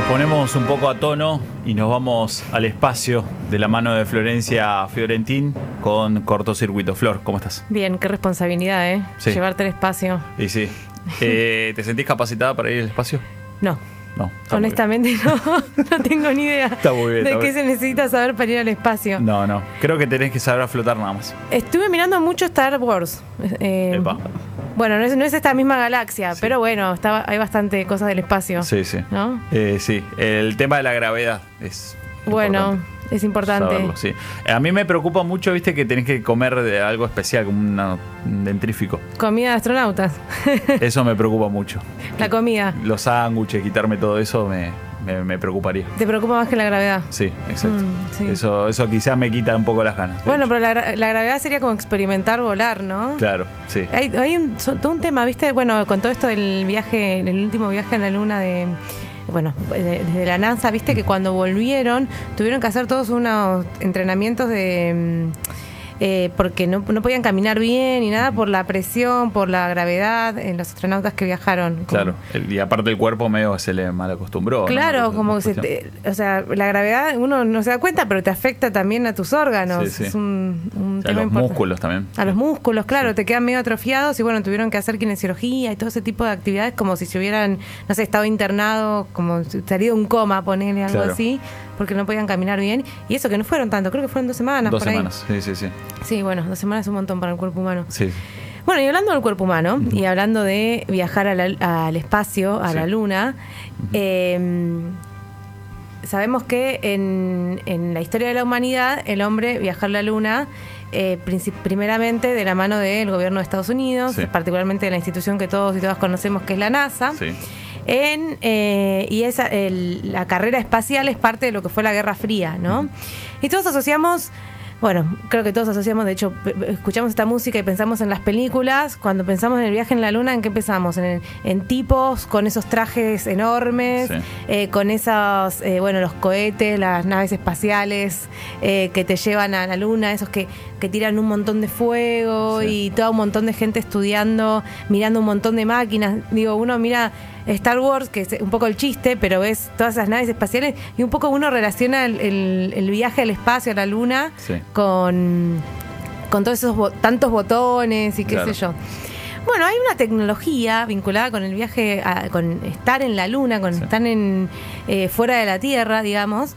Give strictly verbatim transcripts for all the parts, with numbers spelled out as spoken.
Ponemos un poco a tono y nos vamos al espacio de la mano de Florencia Fiorentín con Cortocircuito. Flor, ¿cómo estás? Bien, qué responsabilidad, ¿eh? Sí. Llevarte al espacio. Y sí. Eh, ¿Te sentís capacitada para ir al espacio? No. No. Honestamente no, no tengo ni idea Está muy bien, de está qué bien. se necesita saber para ir al espacio. No, no. Creo que tenés que saber a flotar nada más. Estuve mirando mucho Star Wars. Eh, Epa. bueno, no es, no es esta misma galaxia, Sí. pero bueno, está, hay bastante cosas del espacio. Sí, sí. ¿No? Eh, sí. El tema de la gravedad es Bueno, importante. es importante. Saberlo, sí. A mí me preocupa mucho, viste, que tenés que comer de algo especial, como una- un dentrífico. Comida de astronautas. Eso me preocupa mucho. La comida. Los sándwiches, quitarme todo eso me, me, me preocuparía. Te preocupa más que la gravedad. Sí, exacto. Mm, sí. Eso, eso quizás me quita un poco las ganas. de Bueno, hecho. pero la, gra- la gravedad sería como experimentar volar, ¿no? Claro, sí. Hay, hay un, so- todo un tema, ¿viste? Bueno, con todo esto del viaje, el último viaje en la luna de... Bueno, de- desde la NASA, ¿viste? Que cuando volvieron tuvieron que hacer todos unos entrenamientos de... mm, eh, porque no, no podían caminar bien ni nada por la presión, por la gravedad en los astronautas que viajaron. Como- Claro. El- y aparte el cuerpo medio se le mal acostumbró. ¿no? Claro, La- como la que se cuestión. te- o sea, la gravedad uno no se da cuenta, pero te afecta también a tus órganos. Sí, sí. Es un, un A tema los importante. músculos también. A los músculos, claro, te quedan medio atrofiados y bueno, tuvieron que hacer kinesiología y todo ese tipo de actividades como si se hubieran, no sé, estado internado, como si salido de un coma, ponele algo Claro. así, porque no podían caminar bien. Y eso que no fueron tanto, creo que fueron dos semanas. Dos por ahí. semanas, sí, sí, sí. Sí, bueno, dos semanas es un montón para el cuerpo humano. Sí, Bueno, y hablando del cuerpo humano y hablando de viajar a la- al espacio, a Sí. la luna, eh, sabemos que en, en la historia de la humanidad el hombre viajó a la luna eh, princip- primeramente de la mano del gobierno de Estados Unidos, Sí. particularmente de la institución que todos y todas conocemos que es la NASA. sí. En, eh, y esa, el- la carrera espacial es parte de lo que fue la Guerra Fría, ¿no? Y todos asociamos, bueno, creo que todos asociamos, de hecho, p- p- escuchamos esta música y pensamos en las películas. Cuando pensamos en el viaje en la Luna, ¿en qué pensamos? En, en tipos con esos trajes enormes, Sí. eh, con esos, eh, bueno, los cohetes, las naves espaciales eh, que te llevan a la Luna, esos que, que tiran un montón de fuego Sí. y todo un montón de gente estudiando, mirando un montón de máquinas. Digo, uno mira Star Wars, que es un poco el chiste, pero ves todas esas naves espaciales y un poco uno relaciona el, el- el viaje al espacio, a la Luna, Sí. con, con todos esos bo- tantos botones y qué Claro. sé yo. Bueno, hay una tecnología vinculada con el viaje, a- con estar en la Luna, con Sí. estar en, eh, fuera de la Tierra, digamos,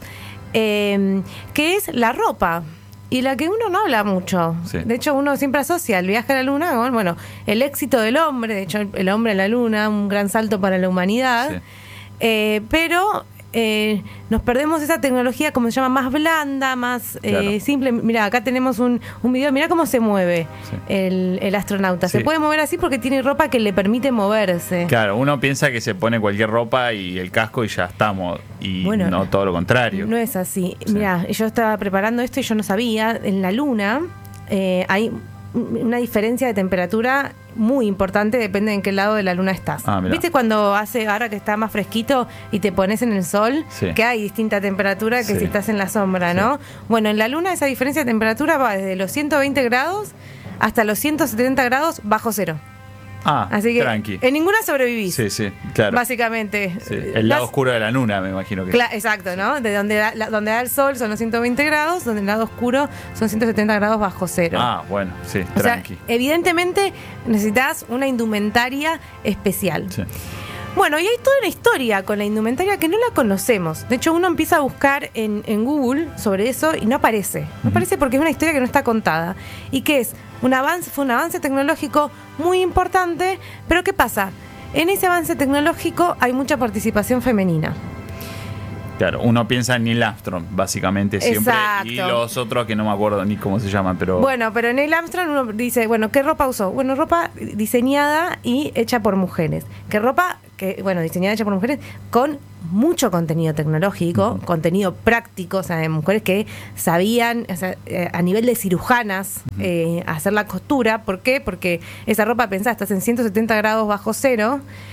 eh, que es la ropa. Y la que uno no habla mucho. Sí. De hecho, uno siempre asocia el viaje a la Luna con, bueno, el éxito del hombre. De hecho, el, el hombre a la Luna, un gran salto para la humanidad. Sí. Eh, pero eh, nos perdemos esa tecnología, como se llama, más blanda, más eh, Claro. simple. Mira, acá tenemos un, un video, mira cómo se mueve Sí. el, el astronauta. Sí. Se puede mover así porque tiene ropa que le permite moverse. Claro, uno piensa que se pone cualquier ropa y el casco y ya estamos. Y Bueno, no todo lo contrario. No es así. Sí. Mira, yo estaba preparando esto y yo no sabía. En la Luna eh, hay una diferencia de temperatura muy importante, depende en qué lado de la Luna estás. Ah, mirá. ¿Viste cuando hace, ahora que está más fresquito y te pones en el sol, Sí. que hay distinta temperatura que Sí. si estás en la sombra, Sí. ¿no? Bueno, en la Luna esa diferencia de temperatura va desde los ciento veinte grados hasta los ciento setenta grados bajo cero. Ah, Así que tranqui. en ninguna sobrevivís, Sí, sí, claro. básicamente. Sí, el lado Las- oscuro de la luna, me imagino que. Cla- exacto, ¿no? De donde da, la- donde da el sol son los ciento veinte grados, donde el lado oscuro son ciento setenta grados bajo cero. Ah, bueno, sí, o sea, tranqui. evidentemente necesitas una indumentaria especial. Sí. Bueno, y hay toda una historia con la indumentaria que no la conocemos. De hecho, uno empieza a buscar en, en Google sobre eso y no aparece. No aparece porque es una historia que no está contada. Y que es un avance, fue un avance tecnológico muy importante, pero ¿qué pasa? En ese avance tecnológico hay mucha participación femenina. Claro, uno piensa en Neil Armstrong, básicamente, siempre. Exacto. Y los otros que no me acuerdo ni cómo se llaman, pero. Bueno, pero Neil Armstrong uno dice, bueno, ¿qué ropa usó? Bueno, ropa diseñada y hecha por mujeres. ¿Qué ropa? Que, bueno, diseñada y hecha por mujeres con mucho contenido tecnológico, Ujú. contenido práctico, o sea, de mujeres que sabían, o sea, eh, a nivel de cirujanas, eh, hacer la costura. ¿Por qué? Porque esa ropa, pensá, estás en ciento setenta grados bajo cero.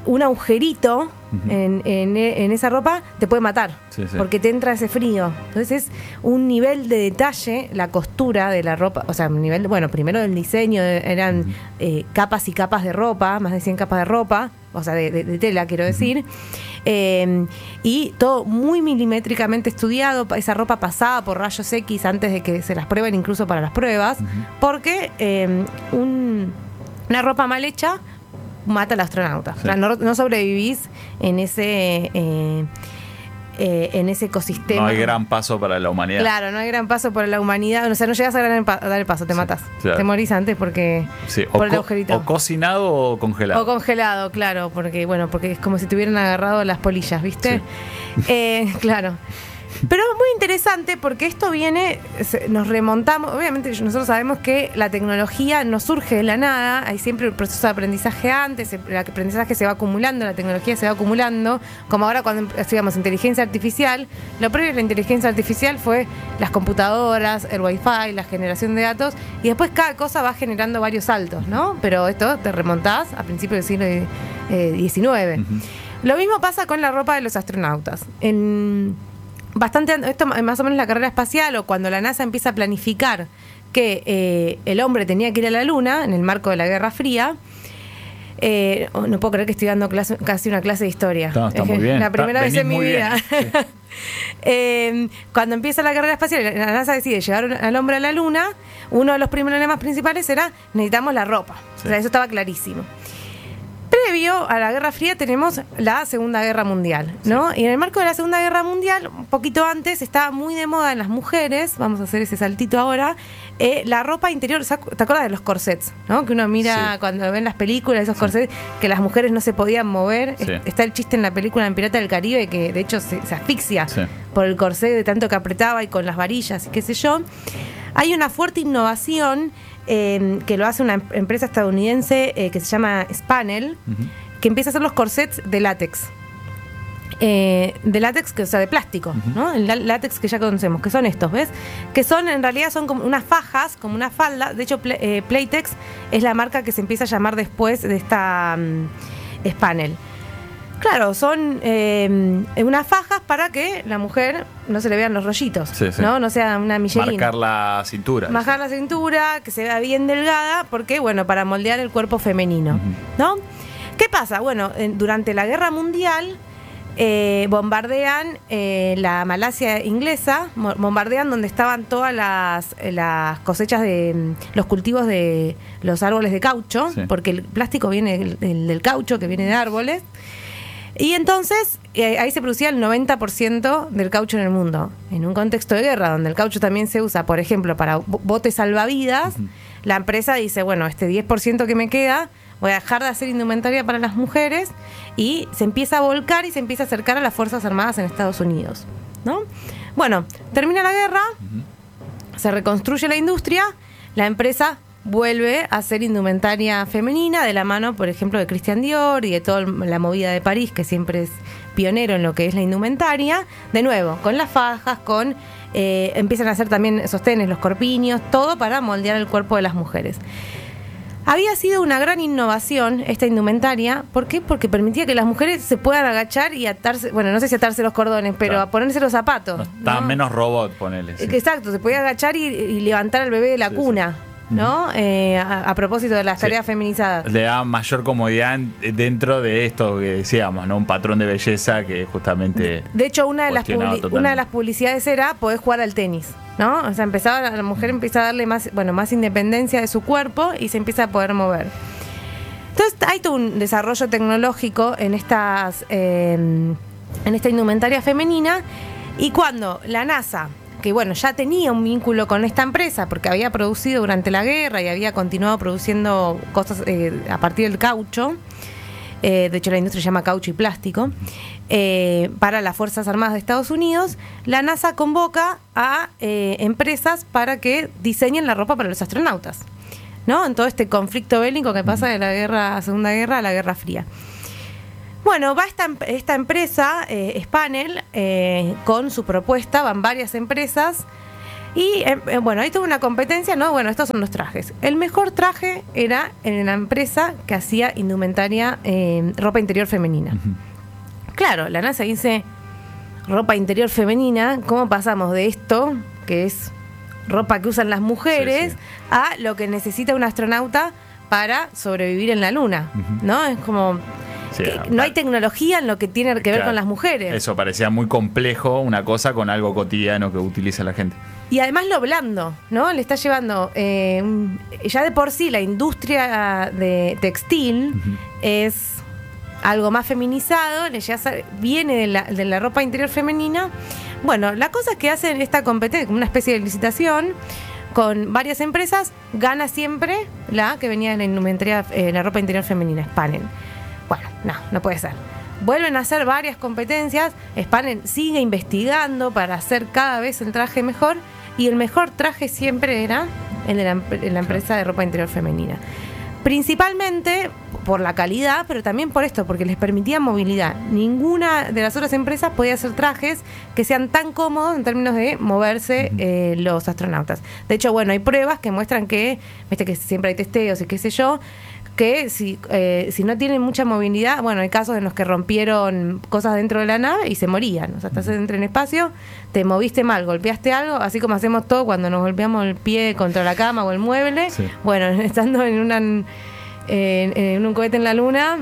un agujerito uh-huh. en, en, en esa ropa te puede matar, sí, sí. porque te entra ese frío. Entonces es un nivel de detalle, la costura de la ropa, o sea, un nivel, bueno, primero del diseño, eran uh-huh. eh, capas y capas de ropa, más de cien capas de ropa, o sea, de, de, de tela, quiero decir, uh-huh. eh, y todo muy milimétricamente estudiado. Esa ropa pasaba por rayos X antes de que se las prueben, incluso para las pruebas, uh-huh. porque eh, un, una ropa mal hecha mata al astronauta. Sí. O sea, no, no sobrevivís en ese eh, eh, en ese ecosistema. No hay gran paso para la humanidad. Claro, no hay gran paso para la humanidad. O sea, no llegas a dar el paso, te sí, matas. Claro. Te morís antes porque sí, por o el co- agujerito. O cocinado o congelado. O congelado, claro, porque bueno, porque es como si te hubieran agarrado las polillas, ¿viste? Sí. Eh, claro. Pero es muy interesante porque esto viene, nos remontamos, obviamente nosotros sabemos que la tecnología no surge de la nada, hay siempre un proceso de aprendizaje antes, el aprendizaje se va acumulando, la tecnología se va acumulando, como ahora cuando estudiamos inteligencia artificial, lo previo a la inteligencia artificial fue las computadoras, el wifi, la generación de datos, y después cada cosa va generando varios saltos, ¿no? Pero esto te remontás a principios del siglo diecinueve. Uh-huh. Lo mismo pasa con la ropa de los astronautas. En Bastante, esto más o menos la carrera espacial, o cuando la NASA empieza a planificar que eh, el hombre tenía que ir a la Luna en el marco de la Guerra Fría. Eh, no puedo creer que estoy dando clase, casi una clase de historia. No, está muy bien. La primera está, vez en mi vida. Sí. eh, cuando empieza la carrera espacial, la NASA decide llevar al hombre a la Luna. Uno de los problemas principales era: necesitamos la ropa. Sí. O sea, eso estaba clarísimo. Previo a la Guerra Fría tenemos la Segunda Guerra Mundial, ¿no? Sí. Y en el marco de la Segunda Guerra Mundial, un poquito antes, estaba muy de moda en las mujeres, vamos a hacer ese saltito ahora, eh, la ropa interior. ¿Te acuerdas de los corsets, no? Que uno mira sí. cuando ven las películas, esos sí. corsets, que las mujeres no se podían mover. Sí. Está el chiste en la película en Pirata del Caribe, que de hecho se, se asfixia sí. por el corset de tanto que apretaba y con las varillas y qué sé yo. Hay una fuerte innovación Eh, que lo hace una empresa estadounidense eh, que se llama Spanel, uh-huh. que empieza a hacer los corsets de látex. Eh, de látex, que, o sea, de plástico, uh-huh. ¿no? El látex que ya conocemos, que son estos, ¿ves? Que son, en realidad, son como unas fajas, como una falda. De hecho, Play, eh, Playtex es la marca que se empieza a llamar después de esta um, Spanel. Claro, son eh, unas fajas para que la mujer no se le vean los rollitos, sí, sí. ¿no? No sea una Michelin. Marcar la cintura. Marcar la cintura, que se vea bien delgada, porque, bueno, para moldear el cuerpo femenino, uh-huh. ¿no? ¿Qué pasa? Bueno, en, durante la Guerra Mundial eh, bombardean eh, la Malasia inglesa, bombardean donde estaban todas las, las cosechas de los cultivos de los árboles de caucho, sí. porque el plástico viene del, del, del caucho, que viene de árboles. Y entonces eh, ahí se producía el noventa por ciento del caucho en el mundo. En un contexto de guerra, donde el caucho también se usa, por ejemplo, para botes salvavidas, uh-huh. la empresa dice, bueno, este diez por ciento que me queda, voy a dejar de hacer indumentaria para las mujeres, y se empieza a volcar y se empieza a acercar a las Fuerzas Armadas en Estados Unidos, ¿no? Bueno, termina la guerra, uh-huh. se reconstruye la industria, la empresa vuelve a hacer indumentaria femenina de la mano, por ejemplo, de Christian Dior y de toda la movida de París, que siempre es pionero en lo que es la indumentaria. De nuevo, con las fajas, con eh, empiezan a hacer también sostenes, los corpiños, todo para moldear el cuerpo de las mujeres. Había sido una gran innovación esta indumentaria. ¿Por qué? Porque permitía que las mujeres se puedan agachar y atarse, bueno, no sé si atarse los cordones, pero claro. a ponerse los zapatos. No, estaba ¿no? menos robot, ponele. Sí. Exacto, se podía agachar y, y levantar al bebé de la sí, cuna. Sí. ¿no? Eh, a, a propósito de las sí. tareas feminizadas. Le da mayor comodidad dentro de esto que decíamos, ¿no? Un patrón de belleza que justamente. De hecho, una de las publi- una de las publicidades era poder jugar al tenis, ¿no? O sea, empezaba, la mujer empieza a darle más, bueno, más independencia de su cuerpo y se empieza a poder mover. Entonces hay todo un desarrollo tecnológico en estas eh, en esta indumentaria femenina, y cuando la NASA, que bueno, ya tenía un vínculo con esta empresa porque había producido durante la guerra y había continuado produciendo cosas eh, a partir del caucho, eh, de hecho la industria se llama caucho y plástico, eh, para las Fuerzas Armadas de Estados Unidos, la NASA convoca a eh, empresas para que diseñen la ropa para los astronautas, ¿no? En todo este conflicto bélico que pasa de la guerra, Segunda Guerra a la Guerra Fría. Bueno, va esta, esta empresa, eh, Spanel, eh, con su propuesta, van varias empresas, Y eh, bueno, ahí tuvo una competencia, ¿no? Bueno, estos son los trajes. El mejor traje era en la empresa que hacía indumentaria, eh, ropa interior femenina. Uh-huh. Claro, la NASA dice, ropa interior femenina, ¿cómo pasamos de esto, que es ropa que usan las mujeres, sí, sí, a lo que necesita un astronauta para sobrevivir en la Luna? Uh-huh. ¿No? Es como... Sí, no hay tecnología en lo que tiene que ver, claro, con las mujeres. Eso parecía muy complejo, una cosa con algo cotidiano que utiliza la gente. Y además lo blando, ¿no? Le está llevando, eh, ya de por sí la industria de textil, uh-huh, es algo más feminizado, le ya viene de la, de la ropa interior femenina. Bueno, la cosa es que hacen esta competencia, como una especie de licitación, con varias empresas, gana siempre la que venía en la indumentaria, eh, la ropa interior femenina, Spanel. Bueno, no, no puede ser. Vuelven a hacer varias competencias, Spanel sigue investigando para hacer cada vez el traje mejor, y el mejor traje siempre era el de la, la empresa de ropa interior femenina. Principalmente por la calidad, pero también por esto, porque les permitía movilidad. Ninguna de las otras empresas podía hacer trajes que sean tan cómodos en términos de moverse eh, los astronautas. De hecho, bueno, hay pruebas que muestran que, viste que siempre hay testeos y qué sé yo, que si, eh, si no tienen mucha movilidad, bueno, hay casos en los que rompieron cosas dentro de la nave y se morían. O sea, estás dentro en espacio, te moviste mal, golpeaste algo, así como hacemos todo cuando nos golpeamos el pie contra la cama o el mueble. Sí. Bueno, estando en, una, en, en un cohete en la Luna,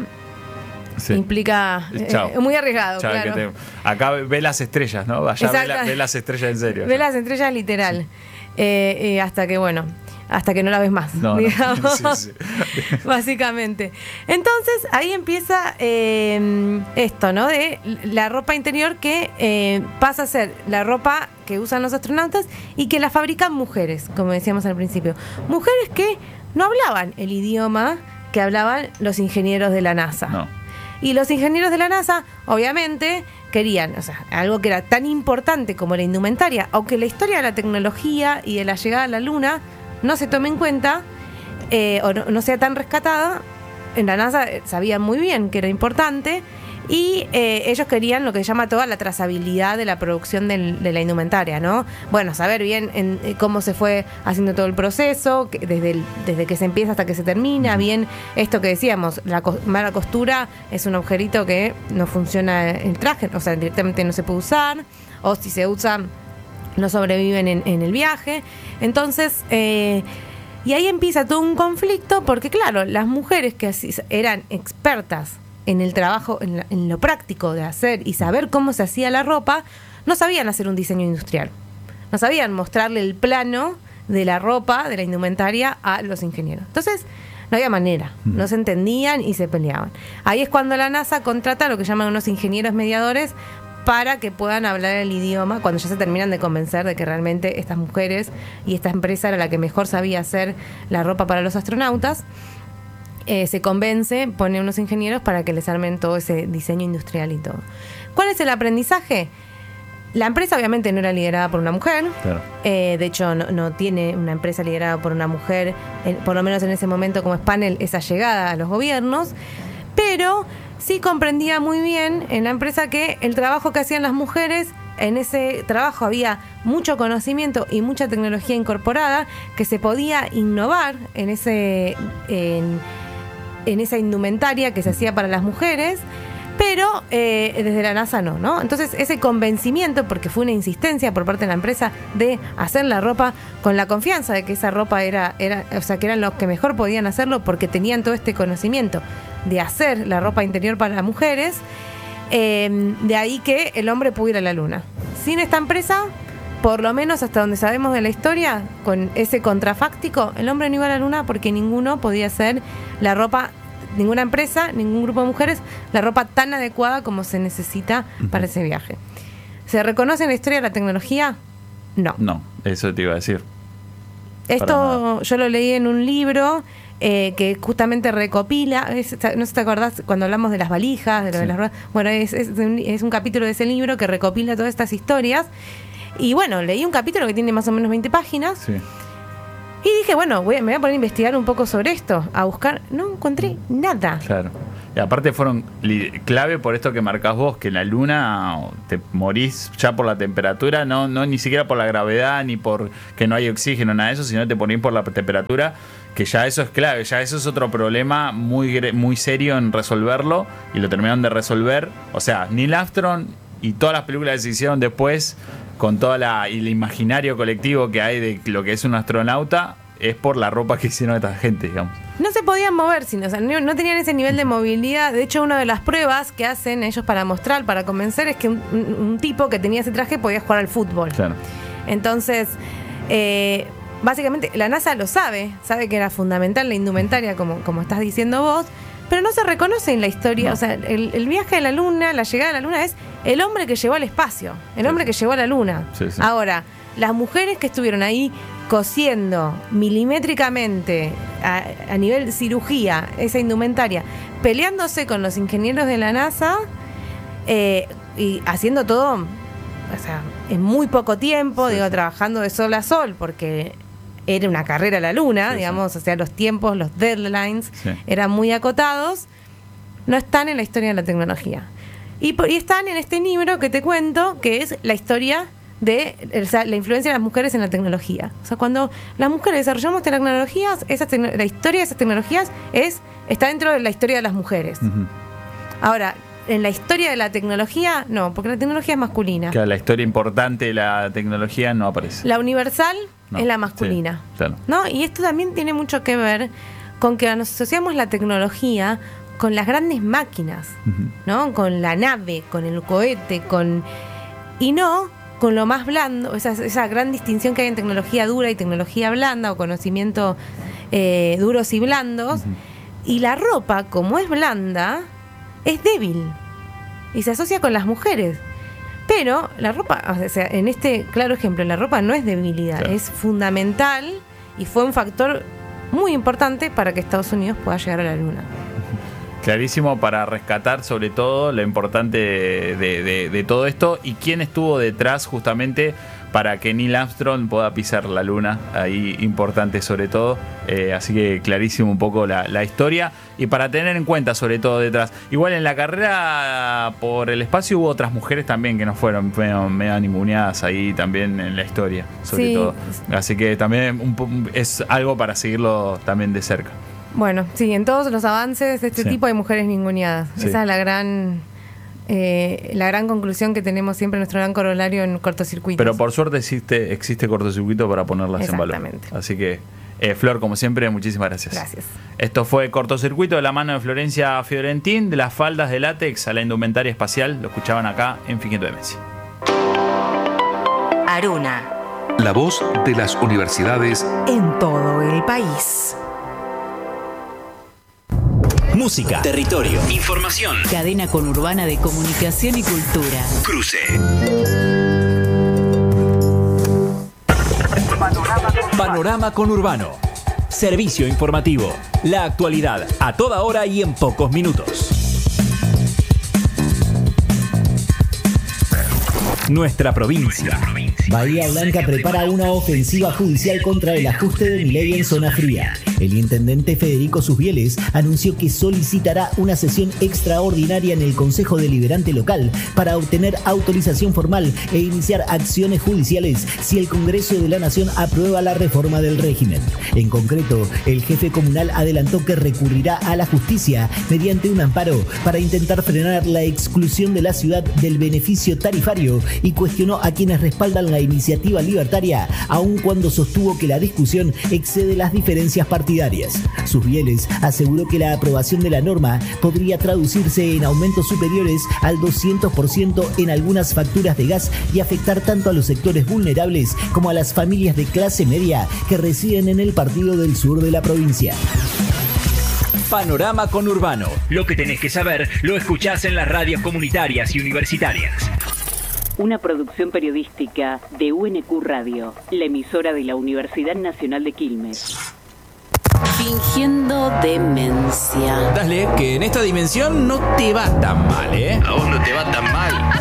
sí, implica... Es eh, muy arriesgado, Chao, claro. Te, acá ve las estrellas, ¿no? Allá ve, la, ve las estrellas en serio. Ve las estrellas literal. Sí. Eh, eh, hasta que, bueno... hasta que no la ves más, no, digamos, no. Sí, sí. Básicamente. Entonces, ahí empieza eh, esto, ¿no? De la ropa interior que eh, pasa a ser la ropa que usan los astronautas y que la fabrican mujeres, como decíamos al principio. Mujeres que no hablaban el idioma que hablaban los ingenieros de la NASA. No. Y los ingenieros de la NASA, obviamente, querían, o sea, algo que era tan importante como la indumentaria, aunque la historia de la tecnología y de la llegada a la Luna no se tome en cuenta, eh, o no, no sea tan rescatada, en la NASA sabían muy bien que era importante, y eh, ellos querían lo que se llama toda la trazabilidad de la producción del, de la indumentaria, ¿no? Bueno, saber bien en, en cómo se fue haciendo todo el proceso, que desde, el, desde que se empieza hasta que se termina, bien esto que decíamos, la co- mala costura es un agujerito que no funciona el traje, o sea, directamente no se puede usar, o si se usa... no sobreviven en, en el viaje. Entonces, eh, y ahí empieza todo un conflicto, porque claro, las mujeres que así eran expertas en el trabajo, en, la, en lo práctico de hacer y saber cómo se hacía la ropa, no sabían hacer un diseño industrial. No sabían mostrarle el plano de la ropa, de la indumentaria a los ingenieros. Entonces, no había manera, no se entendían y se peleaban. Ahí es cuando la NASA contrata lo que llaman unos ingenieros mediadores para que puedan hablar el idioma cuando ya se terminan de convencer de que realmente estas mujeres y esta empresa era la que mejor sabía hacer la ropa para los astronautas. Eh, se convence, pone unos ingenieros para que les armen todo ese diseño industrial y todo. ¿Cuál es el aprendizaje? La empresa obviamente no era liderada por una mujer, claro. eh, de hecho no, no tiene una empresa liderada por una mujer, eh, por lo menos en ese momento como Spanel, esa llegada a los gobiernos, pero sí comprendía muy bien en la empresa que el trabajo que hacían las mujeres, en ese trabajo había mucho conocimiento y mucha tecnología incorporada, que se podía innovar en ese en, en esa indumentaria que se hacía para las mujeres, pero eh, desde la NASA no, ¿no? Entonces ese convencimiento, porque fue una insistencia por parte de la empresa de hacer la ropa con la confianza de que esa ropa era, era, o sea, que eran los que mejor podían hacerlo porque tenían todo este conocimiento de hacer la ropa interior para las mujeres, eh, de ahí que el hombre pudiera ir a la Luna. Sin esta empresa, por lo menos hasta donde sabemos de la historia, con ese contrafáctico, el hombre no iba a la Luna porque ninguno podía hacer la ropa, ninguna empresa, ningún grupo de mujeres, la ropa tan adecuada como se necesita uh-huh. para ese viaje. ¿Se reconoce en la historia de la tecnología? No. No, eso te iba a decir. Esto yo lo leí en un libro eh, que justamente recopila, es, no sé si te acordás cuando hablamos de las valijas, de lo sí. de las ruedas. Bueno, es, es, un, es un capítulo de ese libro que recopila todas estas historias. Y bueno, leí un capítulo que tiene más o menos veinte páginas. Sí. Y dije, bueno, voy, me voy a poner a investigar un poco sobre esto, a buscar. No encontré nada. Claro. Y aparte fueron li- clave por esto que marcás vos, que en la luna te morís ya por la temperatura, no, no ni siquiera por la gravedad, ni por que no hay oxígeno, nada de eso, sino te morís por la temperatura, que ya eso es clave, ya eso es otro problema muy, muy serio en resolverlo, y lo terminaron de resolver. O sea, Neil Armstrong y todas las películas que se hicieron después, con todo el imaginario colectivo que hay de lo que es un astronauta, es por la ropa que hicieron esta gente, digamos. No se podían mover, sino, o sea, no, no tenían ese nivel de movilidad. De hecho, una de las pruebas que hacen ellos para mostrar, para convencer, es que un, un, un tipo que tenía ese traje podía jugar al fútbol. Claro. Entonces, eh, básicamente, la NASA lo sabe, sabe que era fundamental la indumentaria, como, como estás diciendo vos, pero no se reconoce en la historia. No. O sea, el, el viaje a la Luna, la llegada a la Luna es el hombre que llegó al espacio, el sí. hombre que llegó a la Luna. Sí, sí. Ahora, las mujeres que estuvieron ahí cosiendo milimétricamente a, a nivel cirugía esa indumentaria, peleándose con los ingenieros de la NASA eh, y haciendo todo, o sea, en muy poco tiempo, sí, digo, sí. trabajando de sol a sol, porque era una carrera a la Luna, sí, digamos, sí. o sea, los tiempos, los deadlines sí. eran muy acotados, no están en la historia de la tecnología. Y, y están en este libro que te cuento, que es la historia de o sea, la influencia de las mujeres en la tecnología. O sea, cuando las mujeres desarrollamos tecnologías, esa tecno- la historia de esas tecnologías es está dentro de la historia de las mujeres. Uh-huh. Ahora, en la historia de la tecnología, no, porque la tecnología es masculina. Claro, la historia importante de la tecnología no aparece. La universal no, es la masculina. Sí, claro. ¿No? Y esto también tiene mucho que ver con que nos asociamos la tecnología con las grandes máquinas, uh-huh. ¿no? Con la nave, con el cohete, con y no con lo más blando, esa, esa gran distinción que hay en tecnología dura y tecnología blanda, o conocimiento eh, duros y blandos. Uh-huh. Y la ropa, como es blanda, es débil y se asocia con las mujeres. Pero la ropa, o sea, en este claro ejemplo, la ropa no es debilidad, claro. es fundamental y fue un factor muy importante para que Estados Unidos pueda llegar a la Luna. Clarísimo, para rescatar sobre todo lo importante de, de, de, de todo esto y quién estuvo detrás justamente para que Neil Armstrong pueda pisar la Luna, ahí importante sobre todo, eh, así que clarísimo un poco la, la historia y para tener en cuenta sobre todo detrás. Igual en la carrera por el espacio hubo otras mujeres también que no fueron medio, medio ninguneadas ahí también en la historia, sobre sí. todo, así que también un, es algo para seguirlo también de cerca. Bueno, sí, en todos los avances de este sí. tipo hay mujeres ninguneadas. Sí. Esa es la gran eh, la gran conclusión que tenemos siempre, nuestro gran corolario en cortocircuitos. Pero por suerte existe existe cortocircuito para ponerlas en valor. Así que, eh, Flor, como siempre, muchísimas gracias. Gracias. Esto fue Cortocircuito de la mano de Florencia Fiorentín, de las faldas de látex a la indumentaria espacial. Lo escuchaban acá en Finquito de Messi. Aruna. La voz de las universidades en todo el país. Música, territorio, información, cadena conurbana de comunicación y cultura. Cruce. Panorama conurbano. Servicio informativo. La actualidad a toda hora y en pocos minutos. Nuestra provincia. Bahía Blanca prepara una ofensiva judicial contra el ajuste de Milei en zona fría. El intendente Federico Susbieles anunció que solicitará una sesión extraordinaria en el Consejo Deliberante local para obtener autorización formal e iniciar acciones judiciales si el Congreso de la Nación aprueba la reforma del régimen. En concreto, el jefe comunal adelantó que recurrirá a la justicia mediante un amparo para intentar frenar la exclusión de la ciudad del beneficio tarifario y cuestionó a quienes respaldan la iniciativa libertaria, aun cuando sostuvo que la discusión excede las diferencias partidarias. Susbieles aseguró que la aprobación de la norma podría traducirse en aumentos superiores al doscientos por ciento en algunas facturas de gas y afectar tanto a los sectores vulnerables como a las familias de clase media que residen en el partido del sur de la provincia. Panorama conurbano. Lo que tenés que saber lo escuchás en las radios comunitarias y universitarias. Una producción periodística de U N Q Radio, la emisora de la Universidad Nacional de Quilmes. Fingiendo demencia. Dale, que en esta dimensión no te va tan mal, ¿eh? A vos no te va tan mal.